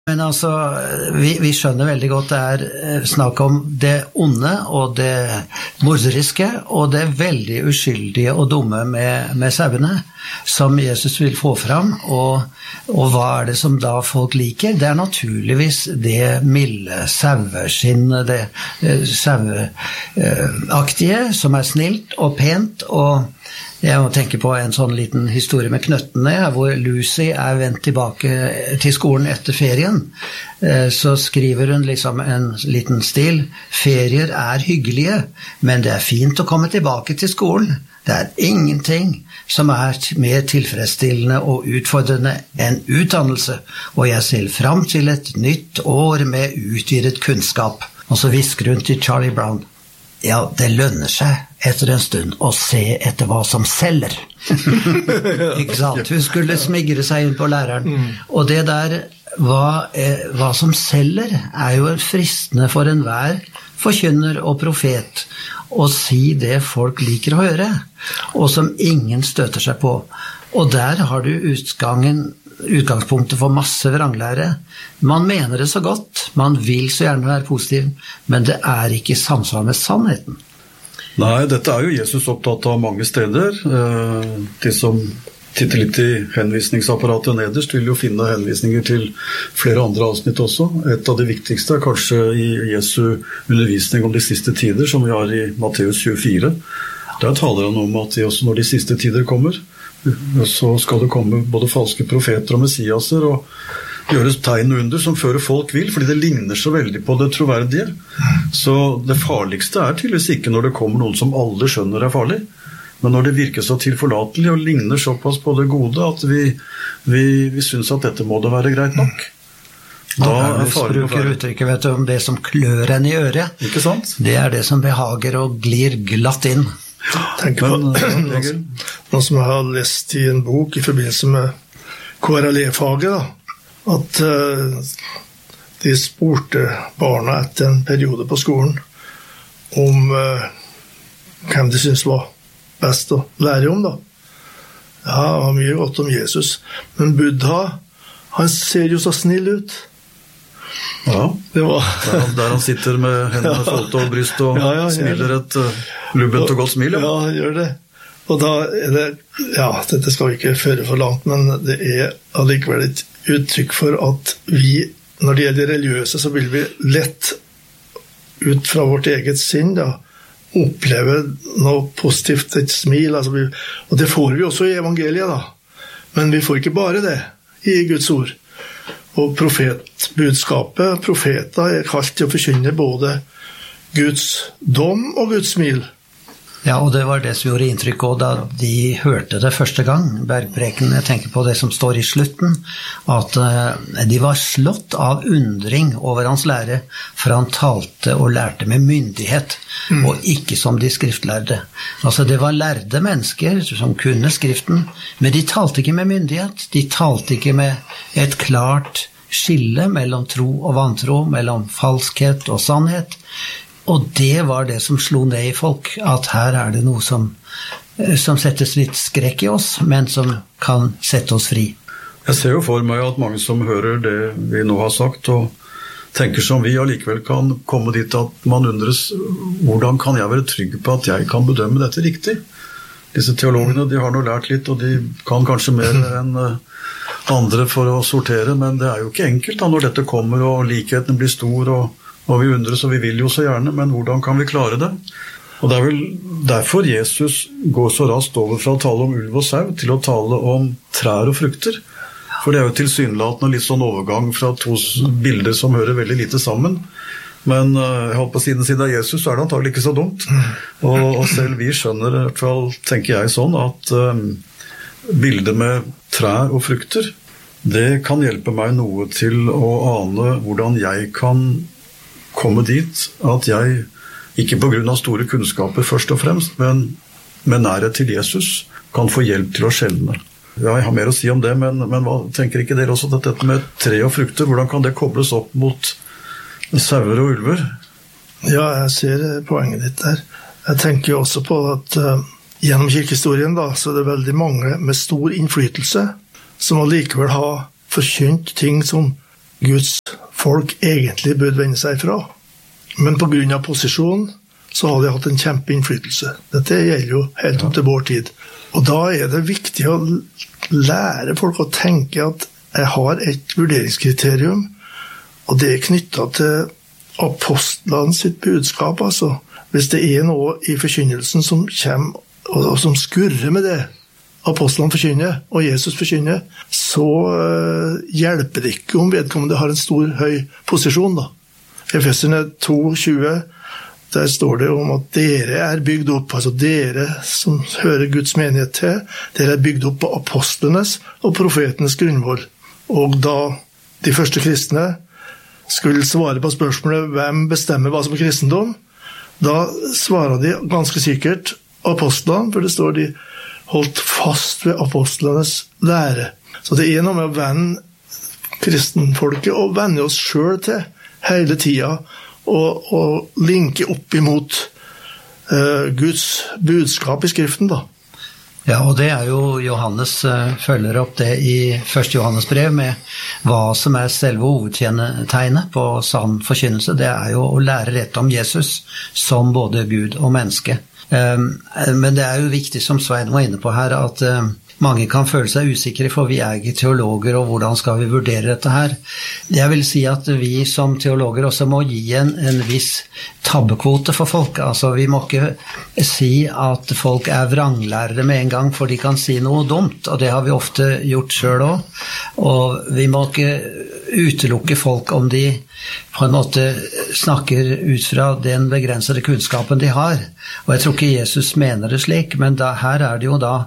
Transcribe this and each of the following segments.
Men altså, vi skjønner veldig godt det snakk om det onde og det morderiske og det veldig uskyldige og dumme med sauene som Jesus vil få fram, og hva det som da folk liker? Det naturligvis det milde saueskinnet, det saueaktige som snilt og pent, og jeg må tenke på en sånn liten historie med knøttene, hvor Lucy vendt tilbake til skolen etter ferien. Så skriver hun liksom en liten stil: ferier hyggelige, men det fint å komme tilbake til skolen. Det ingenting som mer tilfredsstillende og utfordrende enn utdannelse, og jeg ser frem til et nytt år med utvidet kunnskap. Og så hvisker hun til Charlie Brown: ja, det lønner seg etter en stund å se etter hva som selger. Ikke sant? Hun skulle smigre seg inn på læreren. Og det der, hva som selger, jo fristende for enhver forkynner og profet å si det folk liker å høre, og som ingen støter seg på. Og der har du utgangspunktet for masse vranglære. Man mener det så godt, man vil så gjerne være positiv, men det ikke samsvar med sannheten. Nei, dette jo Jesus opptatt av mange steder. De som titter litt i henvisningsapparatet nederst vil jo finne henvisninger til flere andre avsnitt også. Et av de viktigste kanskje i Jesu undervisning om de siste tider, som vi har i Matteus 24. Der taler han om at også når de siste tider kommer, så skal det komme både falske profeter og messiaser, og gjøres tegn og under som fører folk vil, fordi det ligner så veldig på det troverdige. Så det farligste tydeligvis ikke når det kommer noen som alle skjønner farlig, men når det virker så tilforlatelig og ligner såpass på det gode at vi synes at dette må det være greit nok. Da faren bruker uttrykket, vet du, om det som klør en i øret. Ikke sant? Det det som behager og glir glatt inn. Tenk på noe som jeg har lest i en bok i forbindelse med KRLE-faget, at de spurte barna etter en periode på skolen om hvem de synes var best å lære om da. Ja, det var mye godt om Jesus, men Buddha, han ser jo så snill ut. Ja, det var der han sitter med hendene foldet over bryst og smiler et lubbent og godt smil. Ja, han gjør det. Og da det, dette skal vi ikke føre for langt, men det allikevel et uttrykk for at vi, når det gjelder religiøse, så vil vi lett ut fra vårt eget sinn da, oppleve noe positivt, et smil, altså og det får vi også i evangeliet da, men vi får ikke bare det i Guds ord. Og profeter kalt til å forkynne både Guds dom og Guds smil. Ja, og det var det som gjorde inntrykk også da de hørte det første gang, bergpreken. Jeg tenker på det som står i slutten, at de var slått av undring over hans lære, for han talte og lærte med myndighet, og ikke som de skriftlærde. Altså det var lærde mennesker som kunne skriften, men de talte ikke med myndighet, de talte ikke med et klart skille mellom tro og vantro, mellom falskhet og sannhet. Og det var det som slo ned i folk, at her det noe som settes litt skrekk i oss, men som kan sette oss fri. Jeg ser jo for meg at mange som hører det vi nå har sagt, og tenker som vi allikevel kan komme dit at man undres, hvordan kan jeg være trygg på at jeg kan bedømme dette riktig? Disse teologene, de har nå lært litt, og de kan kanskje mer enn andre for å sortere, men det jo ikke enkelt da, når dette kommer, og likheten blir stor, og vi undres, og vi vil jo så gjerne, men hvordan kan vi klare det? Og det vel derfor Jesus går så raskt over fra å tale om ulv og sau til å tale om trær og frukter. For det jo tilsynelatende litt sånn overgang fra to bilder som hører veldig lite sammen. Men jeg holdt på siden av Jesus, så det antagelig ikke så dumt. Og selv vi skjønner, i hvert fall tenker jeg sånn, at bildet med trær og frukter, det kan hjelpe meg noe til å ane hvordan jeg kan komme dit at jeg, ikke på grunn av store kunnskaper først og fremst, men med nærhet til Jesus, kan få hjelp til å skjelne. Ja, jeg har mer å si om det, men hva tenker ikke dere også at dette med tre og frukter, hvordan kan det kobles opp mot sauer og ulver? Ja, jeg ser poenget ditt der. Jeg tenker jo også på at gjennom kirkehistorien da, så det veldig mange med stor innflytelse som allikevel har forkynt ting som Guds folk egentlig burde vende seg fra. Men på grunn av posisjon så har de hatt en kjempeinnflytelse. Dette gjelder jo helt opp til vår tid. Og da det viktig å lære folk å tenke at jeg har et vurderingskriterium, og det knyttet til apostlene sitt budskap. Altså. Hvis det noe i forkynnelsen som kommer, og som skurrer med det, apostlene forkynner, og Jesus forkynner, så hjelper det ikke om vedkommende har en stor, høy posisjon. Da. Efeserne 2:20, der står det om at dere bygd opp, altså dere som hører Guds menighet til, dere bygd opp på apostlenes og profetenes grunnvoll. Og da de første kristne skulle svare på spørsmålet hvem bestemmer hva som kristendom, da svarer de ganske sikkert apostlene, for det står de holdt fast ved apostlenes lære. Så det noe med å vende kristenfolket og vende oss selv til hele tiden, og linke opp imot Guds budskap i Skriften da. Ja, og det jo Johannes følger opp det i 1. Johannes brev med hva som selve hovedkjennetegnet på sann forkynnelse. Det jo å lære rett om Jesus som både Gud og menneske. Men det jo viktig, som Svein var inne på her, at mange kan føle seg usikre, for vi ikke teologer, og hvordan skal vi vurdere dette her? Jeg vil si at vi som teologer også må gi en viss tabbekvote for folk. Altså, vi må ikke si at folk vranglærere med en gang, for de kan si noe dumt, og det har vi ofte gjort selv også. Og vi må ikke utelukke folk om de på en måte snakker ut fra den begrensede kunnskapen de har. Og jeg tror ikke Jesus mener det slik, men her det jo da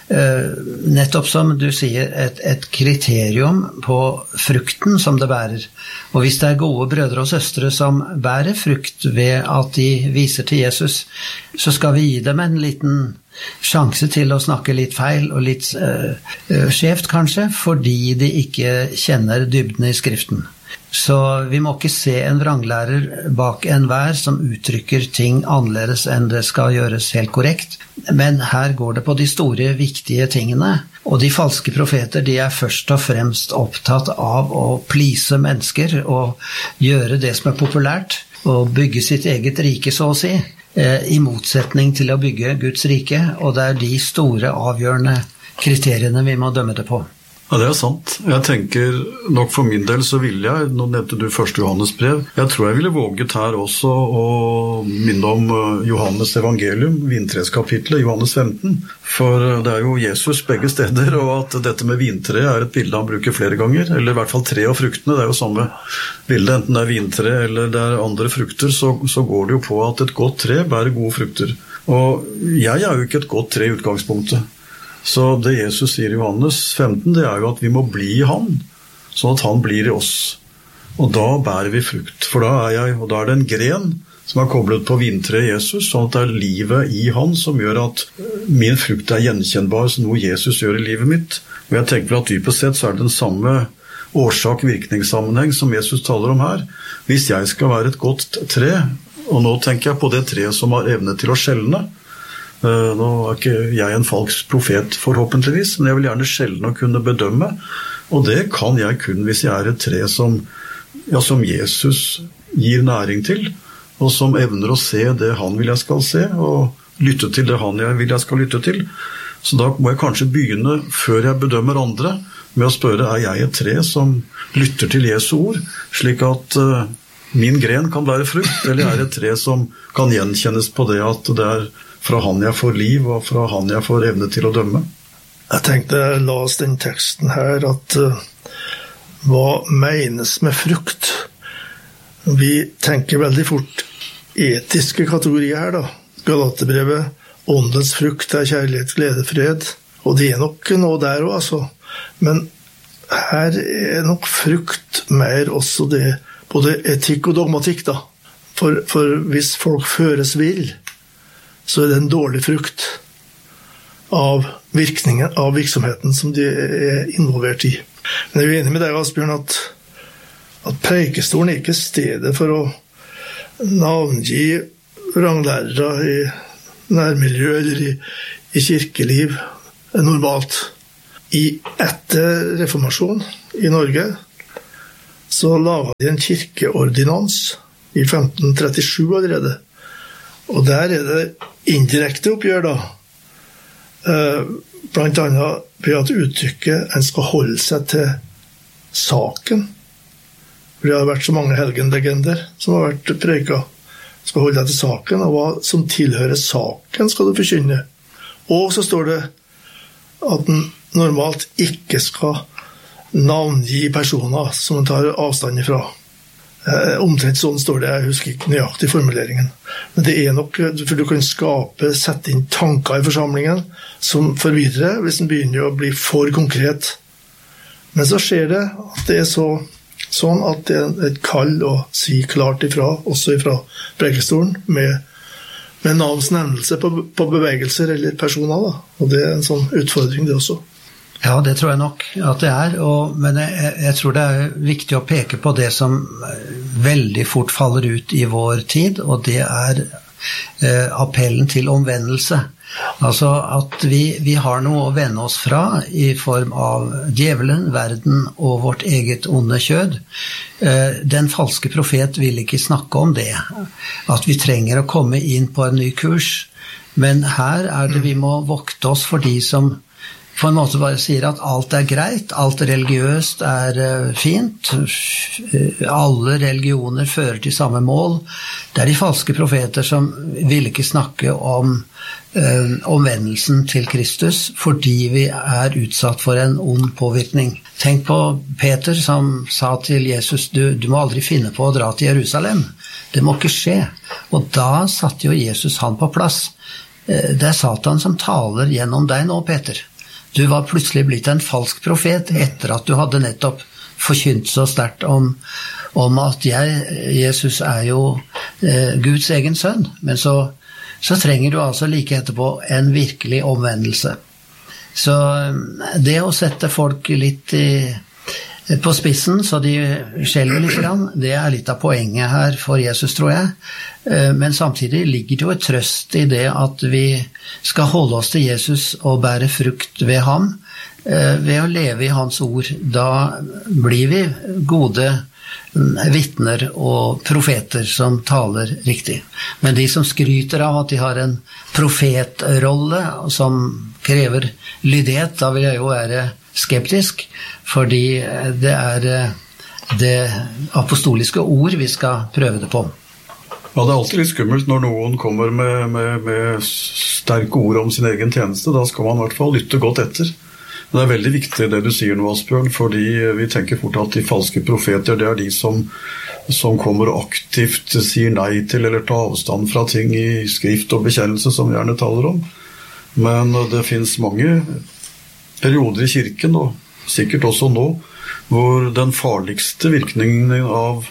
nettopp som du sier et kriterium på frukten som det bærer. Og hvis det gode brødre og søstre som bærer frukt ved at de viser til Jesus, så skal vi gi dem en liten sjanse til å snakke litt feil og litt skjevt kanskje, fordi de ikke kjenner dybden i Skriften. Så vi må ikke se en vranglærer bak enhver som uttrykker ting annerledes enn det skal gjøres helt korrekt. Men her går det på de store, viktige tingene. Og de falske profeter, de først og fremst opptatt av å please mennesker og gjøre det som populært, og bygge sitt eget rike, så å si, i motsetning til å bygge Guds rike. Og det de store, avgjørende kriteriene vi må dømme det på. Ja, det sant. Jeg tenker nok for min del så ville jeg, nå nevnte du 1. Johannes brev, jeg tror jeg ville våget her også å minne om Johannes evangelium, vintreskapitlet, Johannes 15, for det jo Jesus begge steder, og at dette med vintre et bilde han bruker flere ganger, eller i hvert fall tre av fruktene, det jo samme bilde, enten det vintre eller det andre frukter, så går det jo på at et godt tre bærer gode frukter. Og jeg jo ikke et godt tre i utgangspunktet. Så det Jesus sier i Johannes 15, det jo at vi må bli i han, sånn at han blir i oss. Og da bærer vi frukt, for da jeg, og da det en gren som koblet på vintreet Jesus, sånn at det livet i han som gjør at min frukt gjenkjennbar som noe Jesus gjør i livet mitt. Og jeg tenker at dypest sett så det den samme årsak-virkningssammenheng som Jesus taler om her. Hvis jeg skal være et godt tre, og nå tenker jeg på det treet som har evne til å skjelne. Nå ikke jeg en falsk profet forhåpentligvis, men jeg vil gjerne skjelne og kunne bedømme, og det kan jeg kun hvis jeg et tre som Jesus gir næring til, og som evner å se det han vil jeg skal se, og lytte til det han jeg vil jeg skal lytte til. Så da må jeg kanskje begynne, før jeg bedømmer andre, med å spørre, jeg et tre som lytter til Jesu ord, slik at min gren kan bære frukt, eller et tre som kan gjenkjennes på det at det fra han jeg får liv, og fra han jeg får evne til å dømme. Jeg tenkte, las den teksten her, at hva menes med frukt? Vi tenker veldig fort etiske kategorier her da. Galaterbrevet, åndens frukt kjærlighet, glede, fred, og det nok noe der også, altså. Men her nok frukt mer også det, både etikk og dogmatikk da. For hvis folk føres vill, så det en dårlig frukt av virkningen av virksomheten som de involvert i. Men jeg enig med deg, Asbjørn, at preikestolen ikke stedet for å navngi ranglærere i nærmiljø eller i kirkeliv normalt. Etter reformasjon i Norge så laget de en kirkeordinans i 1537 allerede. Og der det indirekte oppgjør da, blant annet ved at uttrykket en skal holde seg til saken. For det har vært så mange helgenlegender som har vært preket. Skal holde deg til saken, og hva som tilhører saken skal du forkynne. Og så står det at den normalt ikke skal navngi personer som man tar avstand ifra. Omtrent sånn står det, jeg husker ikke nøyaktig formuleringen. Men det nok, for du kan sette inn tanker i forsamlingen som forvirrer hvis den begynner å bli for konkret. Men så skjer det at det sånn at det et kall å si klart ifra, også ifra prekestolen, med navns nevnelse på bevegelser eller personer. Da. Og det en sånn utfordring det også. Ja, det tror jeg nok at det men jeg tror det viktig å peke på det som veldig fort faller ut i vår tid, og det appellen til omvendelse. Altså at vi har noe å vende oss fra i form av djevelen, verden og vårt eget onde kjød. Den falske profet vil ikke snakke om det, at vi trenger å komme inn på en ny kurs, men her det vi må vokte oss for de som på en måte bare sier at alt greit, alt religiøst fint, alle religioner fører til samme mål. Det de falske profeter som vil ikke snakke om omvendelsen til Kristus, fordi vi utsatt for en ond påvirkning. Tenk på Peter som sa til Jesus, du må aldri finne på å dra til Jerusalem. Det må ikke skje. Og da satte jo Jesus han på plass. Det Satan som taler gjennom deg nå, Peter. Du var plutselig blitt en falsk profet etter at du hadde nettopp forkynt så sterkt om at Jesus jo Guds egen sønn, men så trenger du altså like etterpå en virkelig omvendelse. Så det å sette folk litt på spissen, så de skjelver litt grann, det litt av poenget her for Jesus, tror jeg. Men samtidig ligger det jo et trøst i det at vi skal holde oss til Jesus og bære frukt ved ham, ved å leve i hans ord. Da blir vi gode vittner og profeter som taler riktig. Men de som skryter av at de har en profetrolle som krever lydighet, da vil jeg jo være skeptisk, fordi det det apostoliske ord vi skal prøve det på. Ja, det alltid litt skummelt når noen kommer med sterke ord om sin egen tjeneste. Da skal man i hvert fall lytte godt etter. Men det veldig viktig det du sier nå, Asbjørn, fordi vi tenker fort at de falske profeter, det de som kommer og aktivt sier nei til eller tar avstand fra ting i skrift og bekjennelse som vi gjerne taler om. Men det finnes mange perioder i kirken, og sikkert også nå, hvor den farligste virkningen av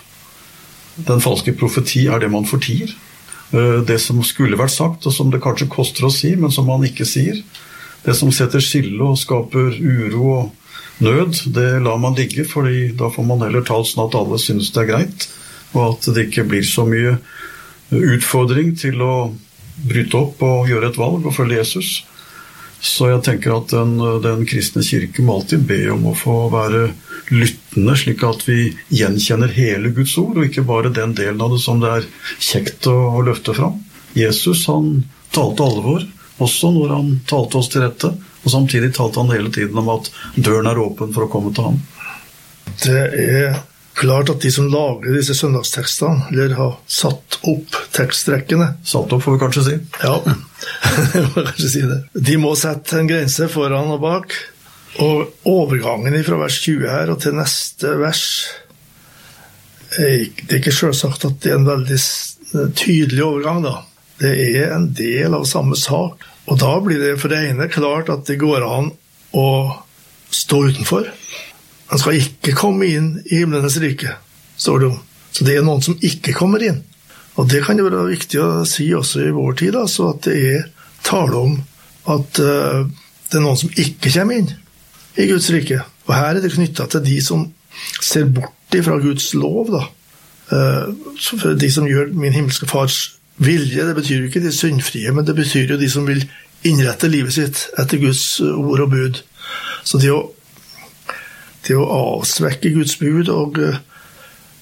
den falske profeti det man fortier. Det som skulle vært sagt, og som det kanskje koster å si, men som man ikke sier. Det som setter skille og skaper uro og nød, det lar man ligge, fordi da får man heller talt sånn at alle synes det greit, og at det ikke blir så mye utfordring til å bryte opp og gjøre et valg og følge Jesus. Så jeg tenker at den kristne kirke må alltid be om å få være lyttende, slik at vi gjenkjenner hele Guds ord, og ikke bare den delen av det som det kjekt å løfte fram. Jesus, han talte alvor, også når han talte oss til rette, og samtidig talte han hele tiden om at døren åpen for å komme til ham. Det klart at de som lager disse søndagstekstene, eller har satt opp tekstrekkene. Satt opp, får vi kanskje si. Ja, jeg må kanskje si det. De må sette en grense foran og bak, og overgangen fra vers 20 her og til neste vers, det ikke selvsagt at det en veldig tydelig overgang da. Det en del av samme sak, og da blir det for det ene klart at det går an å stå utenfor. Han skal ikke komme inn i himlenes rike, står det om. Så det noen som ikke kommer inn. Og det kan jo være viktig å si også i vår tid, altså at det tale om at det noen som ikke kommer inn i Guds rike. Og her det knyttet til de som ser bort fra Guds lov, da. For de som gjør min himmelske fars vilje, det betyr jo ikke de syndfrie, men det betyr jo de som vil innrette livet sitt etter Guds ord og bud. Så det å avsvekke Guds bud og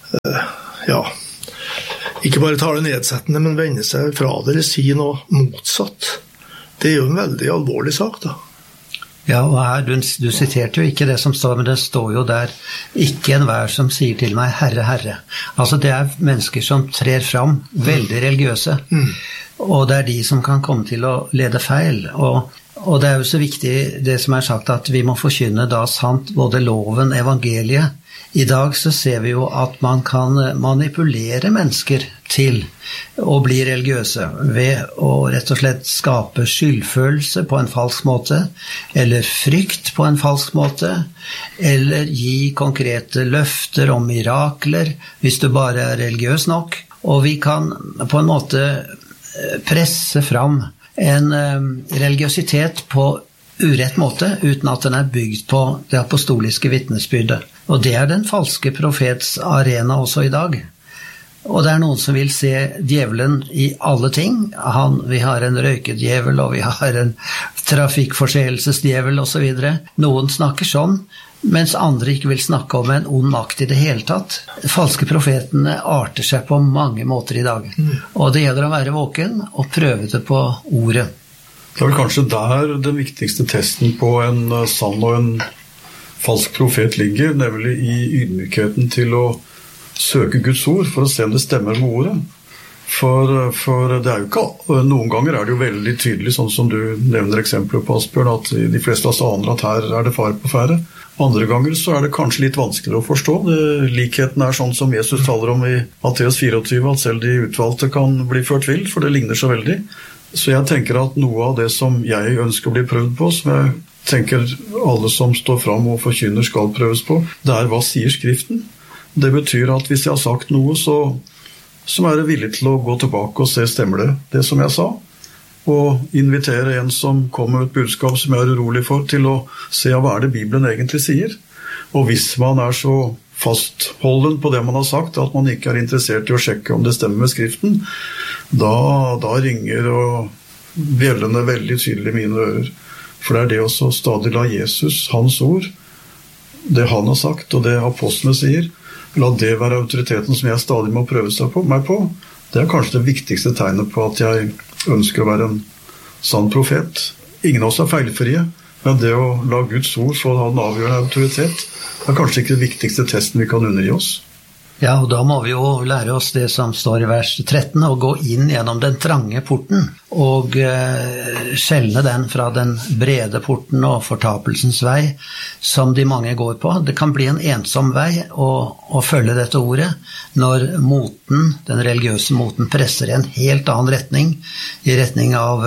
ikke bare tale nedsettende, men vende seg fra det eller si noe motsatt. Det jo en veldig alvorlig sak da. Ja, og her, du siterte jo ikke det som står, men det står jo der, ikke enhver som sier til meg, Herre, Herre. Altså det mennesker som trer fram, veldig religiøse, og det de som kan komme til å lede feil, og det jo så viktig det som sagt, at vi må forkynne da sant både loven, evangeliet. I dag så ser vi jo at man kan manipulere mennesker til å bli religiøse ved å rett og slett skape skyldfølelse på en falsk måte, eller frykt på en falsk måte, eller gi konkrete løfter om mirakler hvis du bare religiøs nok. Og vi kan på en måte presse fram en religiøsitet på urett måte, uten at den bygd på det apostoliske vittnesbyrdet. Og det den falske profets arena også i dag. Og det noen som vil se djevelen i alle ting. Vi har en røykedjevel, og vi har en trafikkforseelsesdjevel og så videre. Noen snakker sånn, mens andre ikke vil snakke om en ond makt i det hele tatt. Falske profetene arter seg på mange måter i dag. Og det gjelder å være våken og prøve det på ordet. Det vel kanskje der den viktigste testen på en sann og en falsk profet ligger, nemlig i ydmykheten til å søke Guds ord for å se om det stemmer med ordet. For det jo ikke, noen ganger det jo veldig tydelig, sånn som du nevner eksempler på, Asbjørn, at de fleste av oss aner at her det fare på ferde. Andre ganger så det kanskje litt vanskeligere å forstå. Likheten sånn som Jesus taler om i Matteus 24, at selv de utvalgte kan bli ført vill, for det ligner så veldig. Så jeg tenker at noe av det som jeg ønsker å bli prøvd på, som jeg tenker alle som står fram og forkynner skal prøves på, det hva sier Skriften. Det betyr at hvis jeg har sagt noe, så det villig til å gå tilbake og se stemmer det som jeg sa, og invitere en som kommer med et budskap som jeg urolig for, til å se hva det Bibelen egentlig sier. Og hvis man så fastholden på det man har sagt, at man ikke interessert i å sjekke om det stemmer med Skriften, da ringer og bjellene veldig tydelig i mine ører. For det det også stadig la Jesus, hans ord, det han har sagt, og det apostlene sier, la det være autoriteten som jeg stadig må prøve meg på. Det kanskje det viktigste tegnet på at jeg ønsker å være en sann profet. Ingen av oss feilfrie, men det å la Guds ord få ha en avgjørende autoritet, det kanskje ikke det viktigste testen vi kan undergi oss. Ja, og da må vi jo lære oss det som står i vers 13, å gå inn gjennom den trange porten, og skjelne den fra den brede porten og fortapelsens vei, som de mange går på. Det kan bli en ensom vei å følge dette ordet, når moten, den religiøse moten, presser i en helt annen retning, i retning av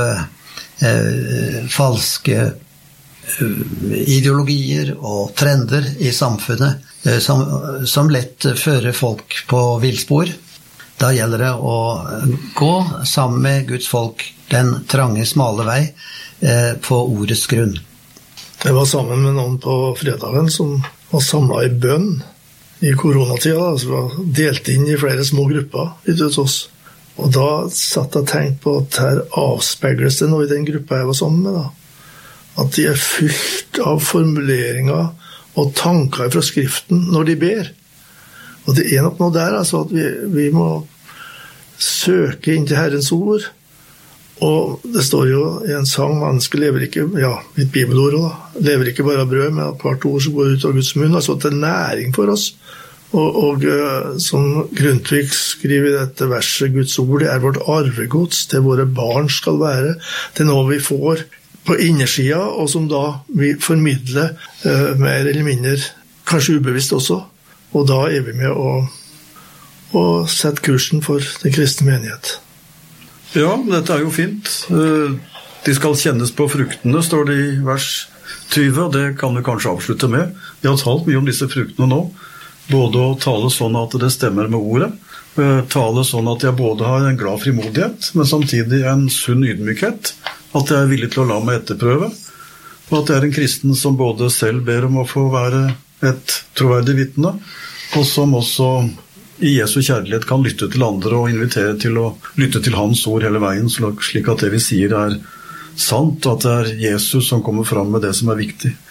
falske ideologier og trender i samfunnet, som lett fører folk på villspor. Da gjelder det å gå sammen med Guds folk den trange, smale vei på ordets grunn. Jeg var sammen med noen på fredagen som var samlet i bønn i koronatida, som var delt inn i flere små grupper litt ut oss. Og da satt jeg og tenkte på at her avspegles det noe i den gruppa jeg var sammen med da. At de fylt av formuleringer og tanker fra Skriften når de ber. Og det nok noe der, altså, at vi må søke inn til Herrens ord. Og det står jo i en sang, mennesket lever ikke, i et bibelord da, lever ikke bare av brød, men av hvert ord som går ut av Guds munn, altså at det næring for oss. Og som Grundtvig skriver i dette verset, Guds ord, det vårt arvegods, det våre barn skal være, det noe vi får på innersida, og som da vi formidler mer eller mindre, kanskje ubevisst også, og da vi med å sette kursen for den kristne menighet. Ja, dette jo fint. De skal kjennes på fruktene, står det i vers 20, og det kan vi kanskje avslutte med. Vi har talt mye om disse fruktene nå, både å tale sånn at det stemmer med ordet, tale sånn at jeg både har en glad frimodighet, men samtidig en sunn ydmykhet, at jeg villig til å la meg etterprøve, og at jeg en kristen som både selv ber om å få være et troverdig vitne, og som også i Jesu kjærlighet kan lytte til andre og invitere til å lytte til hans ord hele veien, slik at det vi sier sant, og at det Jesus som kommer fram med det som viktig.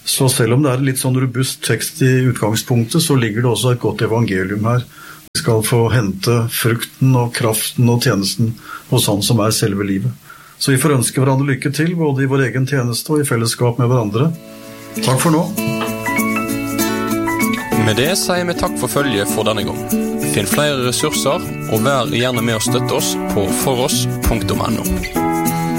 Så selv om det litt sånn robust tekst i utgangspunktet, så ligger det også et godt evangelium her. Vi skal få hente frukten og kraften og tjenesten hos han som selve livet. Så vi får ønske hverandre lykke til, både i vår egen tjeneste og i fellesskap med hverandre. Takk for nå. Med det sier vi takk for følget for denne gang. Finn flere ressurser, og vær gjerne med å støtte oss på foross.no.